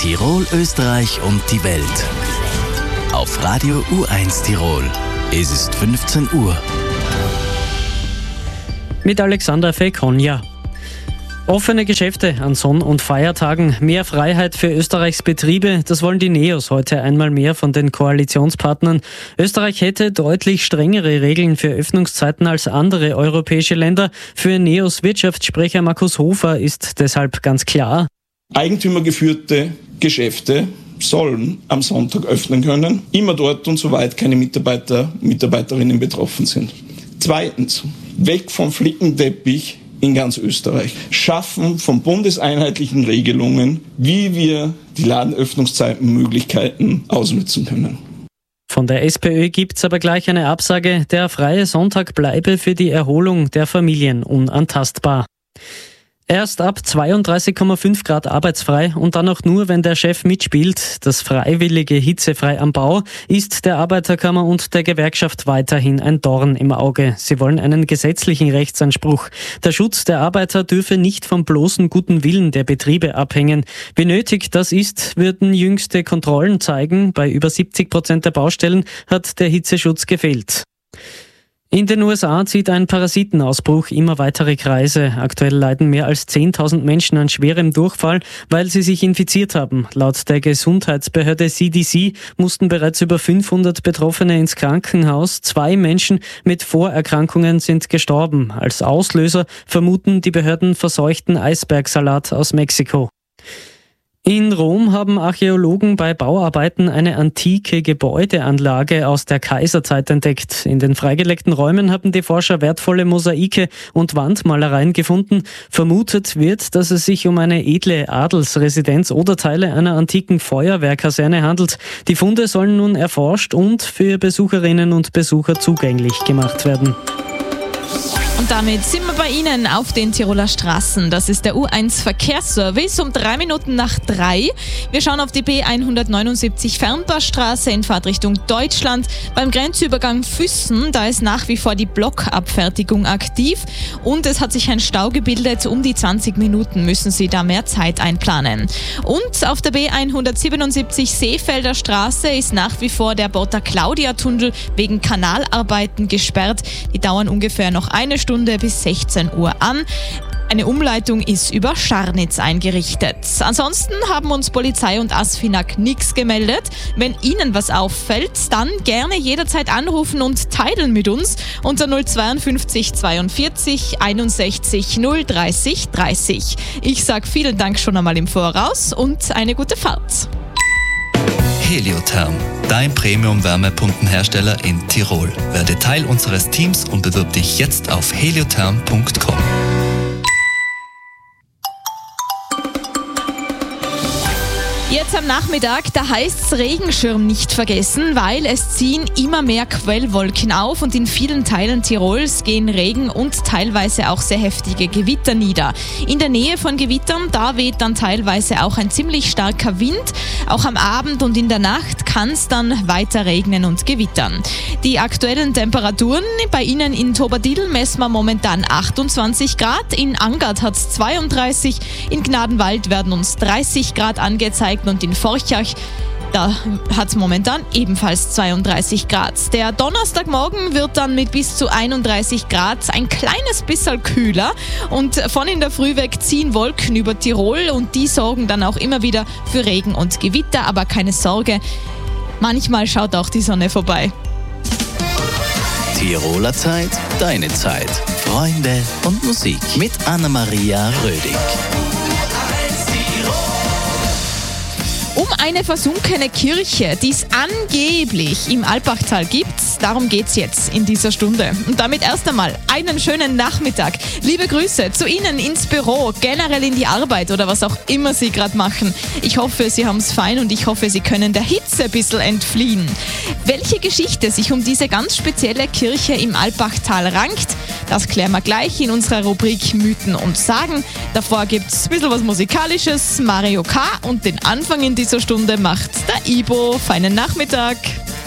Tirol, Österreich und die Welt. Auf Radio U1 Tirol. Es ist 15 Uhr. Mit Alexander Fekonja. Offene Geschäfte an Sonn- und Feiertagen, mehr Freiheit für Österreichs Betriebe, das wollen die NEOS heute einmal mehr von den Koalitionspartnern. Österreich hätte deutlich strengere Regeln für Öffnungszeiten als andere europäische Länder. Für NEOS Wirtschaftssprecher Markus Hofer ist deshalb ganz klar: Eigentümergeführte Geschäfte sollen am Sonntag öffnen können, immer dort und soweit keine Mitarbeiterinnen betroffen sind. Zweitens, weg vom Flickenteppich in ganz Österreich. Schaffen von bundeseinheitlichen Regelungen, wie wir die Ladenöffnungszeitenmöglichkeiten ausnutzen können. Von der SPÖ gibt's aber gleich eine Absage. Der freie Sonntag bleibe für die Erholung der Familien unantastbar. Erst ab 32,5 Grad arbeitsfrei und dann auch nur, wenn der Chef mitspielt. Das freiwillige Hitzefrei am Bau ist der Arbeiterkammer und der Gewerkschaft weiterhin ein Dorn im Auge. Sie wollen einen gesetzlichen Rechtsanspruch. Der Schutz der Arbeiter dürfe nicht vom bloßen guten Willen der Betriebe abhängen. Wie nötig das ist, würden jüngste Kontrollen zeigen. Bei über 70% der Baustellen hat der Hitzeschutz gefehlt. In den USA zieht ein Parasitenausbruch immer weitere Kreise. Aktuell leiden mehr als 10.000 Menschen an schwerem Durchfall, weil sie sich infiziert haben. Laut der Gesundheitsbehörde CDC mussten bereits über 500 Betroffene ins Krankenhaus. 2 Menschen mit Vorerkrankungen sind gestorben. Als Auslöser vermuten die Behörden verseuchten Eisbergsalat aus Mexiko. In Rom haben Archäologen bei Bauarbeiten eine antike Gebäudeanlage aus der Kaiserzeit entdeckt. In den freigelegten Räumen haben die Forscher wertvolle Mosaike und Wandmalereien gefunden. Vermutet wird, dass es sich um eine edle Adelsresidenz oder Teile einer antiken Feuerwehrkaserne handelt. Die Funde sollen nun erforscht und für Besucherinnen und Besucher zugänglich gemacht werden. Und damit sind wir bei Ihnen auf den Tiroler Straßen. Das ist der U1 Verkehrsservice um 3 Minuten nach 3. Wir schauen auf die B179 Fernpassstraße in Fahrtrichtung Deutschland. Beim Grenzübergang Füssen, da ist nach wie vor die Blockabfertigung aktiv. Und es hat sich ein Stau gebildet. Um die 20 Minuten müssen Sie da mehr Zeit einplanen. Und auf der B177 Seefelder Straße ist nach wie vor der Botta-Claudia-Tunnel wegen Kanalarbeiten gesperrt. Die dauern ungefähr noch eine Stunde bis 16 Uhr an. Eine Umleitung ist über Scharnitz eingerichtet. Ansonsten haben uns Polizei und ASFINAG nichts gemeldet. Wenn Ihnen was auffällt, dann gerne jederzeit anrufen und teilen mit uns unter 052 42 61 030 30. Ich sage vielen Dank schon einmal im Voraus und eine gute Fahrt. Heliotherm, dein Premium-Wärmepumpenhersteller in Tirol. Werde Teil unseres Teams und bewirb dich jetzt auf heliotherm.com. Jetzt am Nachmittag, da heißt es Regenschirm nicht vergessen, weil es ziehen immer mehr Quellwolken auf und in vielen Teilen Tirols gehen Regen und teilweise auch sehr heftige Gewitter nieder. In der Nähe von Gewittern, da weht dann teilweise auch ein ziemlich starker Wind. Auch am Abend und in der Nacht kann es dann weiter regnen und gewittern. Die aktuellen Temperaturen bei Ihnen in Tobadil messen wir momentan 28 Grad, in Angert hat es 32, in Gnadenwald werden uns 30 Grad angezeigt und in Forchach, da hat es momentan ebenfalls 32 Grad. Der Donnerstagmorgen wird dann mit bis zu 31 Grad ein kleines bisschen kühler und von in der Früh weg ziehen Wolken über Tirol und die sorgen dann auch immer wieder für Regen und Gewitter, aber keine Sorge, manchmal schaut auch die Sonne vorbei. Tiroler Zeit, deine Zeit. Freunde und Musik mit Anna-Maria Rödig. Um eine versunkene Kirche, die es angeblich im Alpbachtal gibt, darum geht's jetzt in dieser Stunde. Und damit erst einmal einen schönen Nachmittag. Liebe Grüße zu Ihnen ins Büro, generell in die Arbeit oder was auch immer Sie gerade machen. Ich hoffe, Sie haben es fein und ich hoffe, Sie können der Hitze ein bisschen entfliehen. Welche Geschichte sich um diese ganz spezielle Kirche im Alpbachtal rankt, das klären wir gleich in unserer Rubrik Mythen und Sagen. Davor gibt's ein bisschen was Musikalisches, Mario K. und den Anfang in dieser Stunde macht der Ibo. Feinen Nachmittag.